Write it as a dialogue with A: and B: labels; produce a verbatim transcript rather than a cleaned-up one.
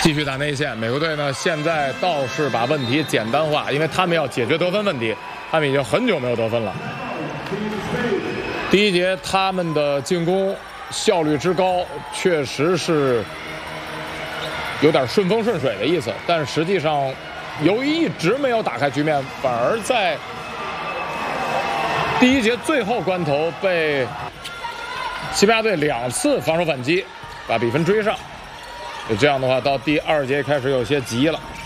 A: 继续打内线，美国队呢现在倒是把问题简单化，因为他们要解决得分问题，他们已经很久没有得分了。第一节他们的进攻效率之高，确实是有点顺风顺水的意思，但实际上由于一直没有打开局面，反而在第一节最后关头被西班牙队两次防守反击，把比分追上。就这样的话，到第二节开始有些急了。